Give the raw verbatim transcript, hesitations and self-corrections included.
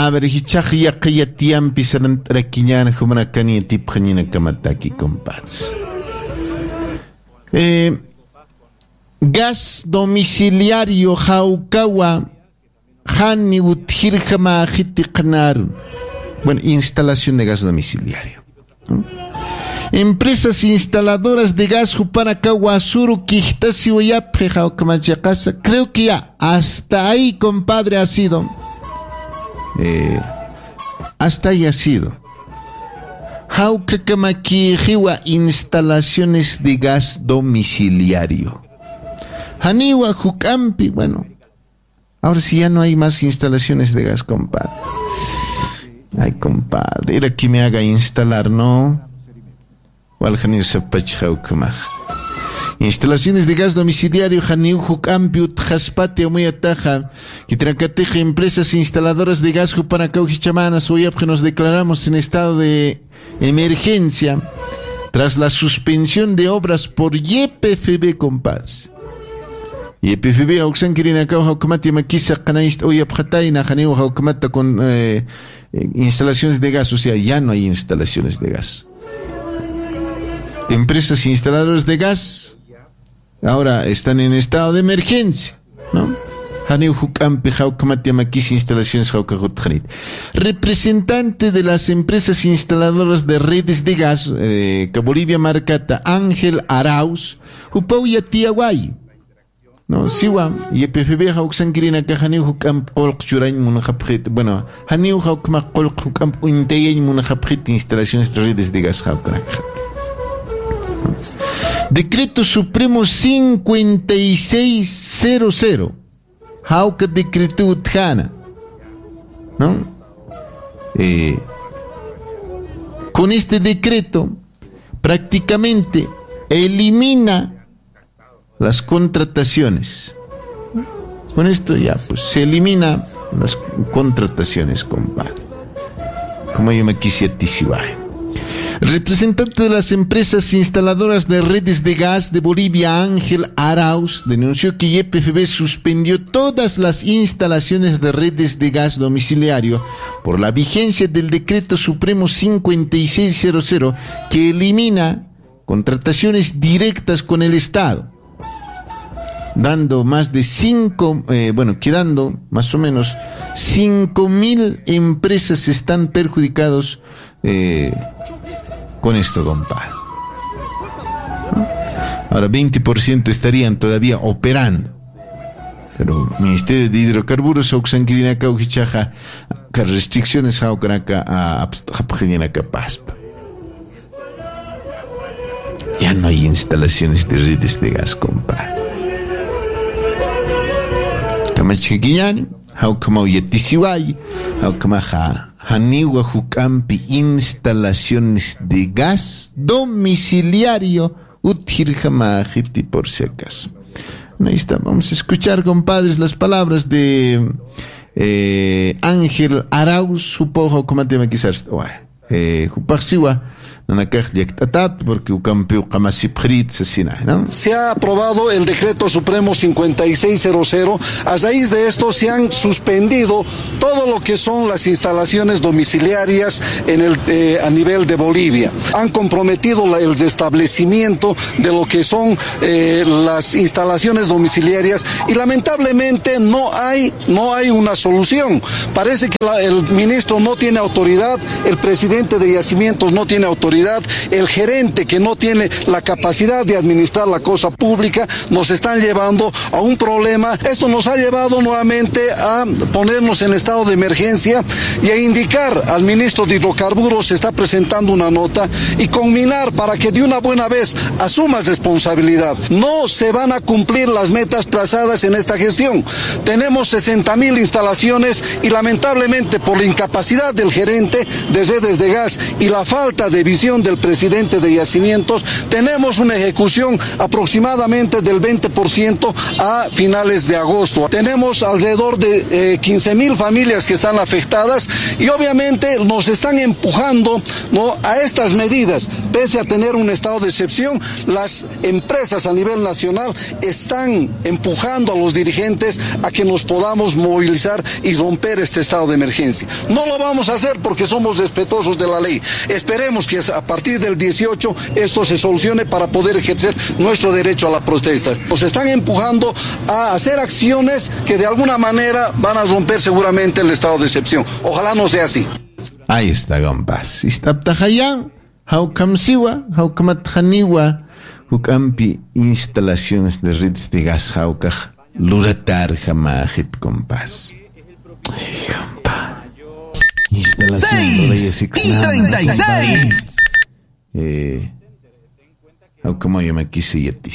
A ver, hichaj ya qilla tiampi sarantraquiñana humanacani tipjañina kamataki, compadre. Eh, gas domiciliario Jaucawa Hani Uthirjama Jitiqnar. Bueno, instalación de gas domiciliario, ¿no? Empresas instaladoras de gas Jupanacawa Suru Kijtasi Oyapje Jaucamachacasa. Creo que ya hasta ahí, compadre, ha sido. Eh, hasta ahí ha sido. Jaucacamaquijiwa instalaciones de gas domiciliario. Haniwa Jucampi, bueno. Ahora sí ya no hay más instalaciones de gas, compadre. Ay, compadre, era que me haga instalar, ¿no? Instalaciones de gas domiciliario Haniu Jucampi Utjaspate Omuyataja, Kitracateja, empresas instaladoras de gas Jupanacau Hichamanas, Oyapje, nos declaramos en estado de emergencia tras la suspensión de obras por Y P F B, compadres. Y P F B Auxan Kirinacau Jaucamati Maquisa Canaist Oyapjataina Haniu Jaucamata con eh, instalaciones de gas, o sea, ya no hay instalaciones de gas. Empresas instaladoras de gas ahora están en estado de emergencia, ¿no? Representante de las empresas instaladoras de redes de gas, eh, que Bolivia Marcata, Ángel Arauz, Upau y Atiaguay, no, Siwa, y P F B Hauxan Kirina Kahaniu Hukam Olk Churain Munahapjet, bueno, Haniu Haukma Olk Hukam Unteyen Munahapjet, instalaciones de redes de gas Haukanak. Decreto Supremo cincuenta y seis cero cero. Hauka decreto Utjana, ¿no? Eh, con este decreto prácticamente elimina las contrataciones. Con esto ya pues se elimina las contrataciones, compadre. Como yo me quisiera tisibar. Representante de las empresas instaladoras de redes de gas de Bolivia, Ángel Arauz, denunció que Y P F B suspendió todas las instalaciones de redes de gas domiciliario por la vigencia del Decreto Supremo cincuenta y seis cero cero, que elimina contrataciones directas con el Estado, dando más de cinco, eh, bueno, quedando más o menos cinco mil empresas están perjudicados eh, con esto, compadre. ¿No? Ahora veinte por ciento estarían todavía operando, pero el Ministerio de Hidrocarburos Auxan Kirinaka Ujichaja que restricciones a Ocaraka a Apjañanaka Paspa. Ya no hay instalaciones de redes de gas, compadre. Kamachiquiñani, Haukamau Yatisiway, Haukamaja. Haniwa Jucampi, instalaciones de gas domiciliario Uthirjamajiti, por si acaso. Ahí está, vamos a escuchar, compadres, las palabras de eh, Ángel Arauz, Jupojo, Comatema quizás, eh, Jupaxiwa. Se ha aprobado el decreto supremo cincuenta y seis cero cero. A raíz de esto se han suspendido todo lo que son las instalaciones domiciliarias en el, eh, a nivel de Bolivia. Han comprometido la, el restablecimiento de lo que son eh, las instalaciones domiciliarias y lamentablemente no hay, no hay una solución. Parece que la, el ministro no tiene autoridad, el presidente de Yacimientos no tiene autoridad, el gerente que no tiene la capacidad de administrar la cosa pública, nos están llevando a un problema. Esto nos ha llevado nuevamente a ponernos en estado de emergencia y a indicar al ministro de Hidrocarburos, se está presentando una nota, y conminar para que de una buena vez asuma responsabilidad. No se van a cumplir las metas trazadas en esta gestión. Tenemos sesenta mil instalaciones y lamentablemente por la incapacidad del gerente de redes de gas y la falta de visión del presidente de Yacimientos, tenemos una ejecución aproximadamente del veinte por ciento a finales de agosto. Tenemos alrededor de eh, quince mil familias que están afectadas y obviamente nos están empujando, ¿no?, a estas medidas. Pese a tener un estado de excepción, las empresas a nivel nacional están empujando a los dirigentes a que nos podamos movilizar y romper este estado de emergencia. No lo vamos a hacer porque somos respetuosos de la ley. Esperemos que a partir del dieciocho esto se solucione para poder ejercer nuestro derecho a la protesta. Nos están empujando a hacer acciones que de alguna manera van a romper seguramente el estado de excepción. Ojalá no sea así. Ahí está, compas. Istaptajayan, haukamsiwa, haukamatjaniwa, hukampi instalaciones de redes de gas haukaj, luratar jamajit, compas. Compa. seis y treinta y seis. Eh, how como yo me quise y a ti.